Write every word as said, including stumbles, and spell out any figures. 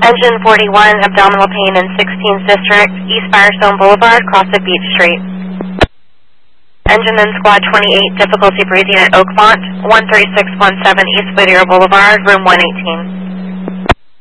Engine forty-one, abdominal pain in sixteenth District, East Firestone Boulevard, Crossett Beach Street. Engine in Squad twenty-eight, difficulty breathing at Oakmont, one three six one seven East Whittier Boulevard, room one eighteen.